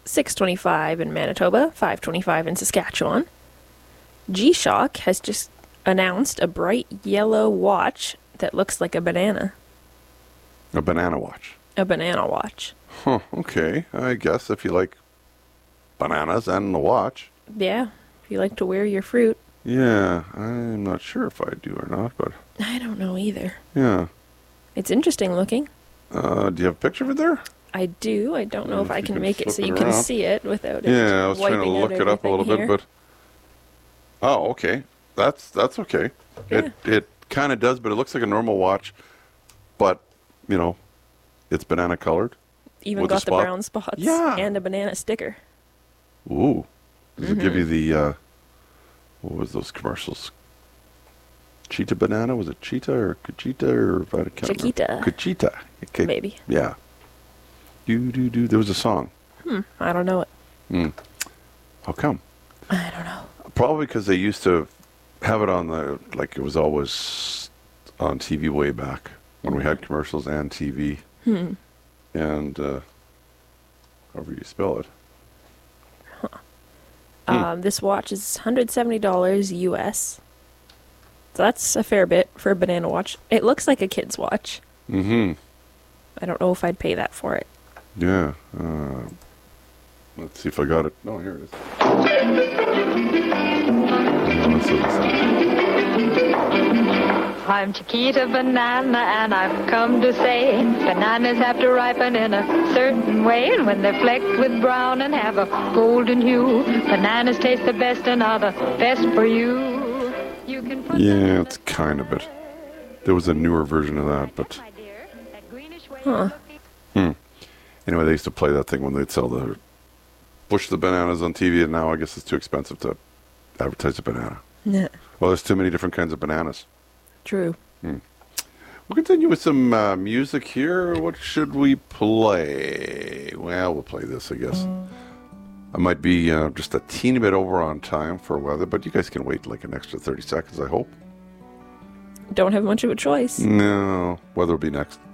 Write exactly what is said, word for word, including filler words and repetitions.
six twenty-five in Manitoba, five twenty-five in Saskatchewan. G-Shock has just announced a bright yellow watch that looks like a banana. A banana watch. A banana watch. Huh, okay. I guess if you like bananas and the watch. Yeah, if you like to wear your fruit. Yeah, I'm not sure if I do or not, but... I don't know either. Yeah. It's interesting looking. Uh, do you have a picture of it there? I do. I don't know if, if I you can can make it flip so it you around. can see it without it Yeah, I was trying to wiping out look it up a little everything bit, here. but... Oh, okay. That's that's okay. Yeah. It it kind of does, but it looks like a normal watch, but, you know, it's banana colored. Even with a got the spot. brown spots Yeah. and a banana sticker. Ooh. Does Mm-hmm. it give you the, uh, what was those commercials? Cheetah banana? Was it cheetah or Kachita or I can't Chiquita. remember. Kachita. Okay. Maybe. Yeah. Do, do, do. There was a song. Hmm. I don't know it. Hmm. How come? I don't know. Probably because they used to have it on the, like it was always on T V way back when we had commercials and T V. Hmm. And, uh, however you spell it. Hmm. Um, this watch is one hundred seventy dollars U S. So that's a fair bit for a banana watch. It looks like a kid's watch. Mm-hmm. I don't know if I'd pay that for it. Yeah. Uh, let's see if I got it. No, here it is. No, this doesn't sound- I'm Chiquita Banana, and I've come to say bananas have to ripen in a certain way, and when they're flecked with brown and have a golden hue, bananas taste the best and are the best for you. You can put Yeah, it's kind of it. There was a newer version of that, but my dear, that greenish way Huh. hmm. Anyway, they used to play that thing when they'd sell the push the bananas on T V, and now I guess it's too expensive to advertise a banana. Yeah. Well, there's too many different kinds of bananas. True. We'll continue with some uh, music here. What should we play? Well, we'll play this, I guess. I might be uh, just a teeny bit over on time for weather, but you guys can wait like an extra thirty seconds, I hope. Don't have much of a choice. No, weather will be next.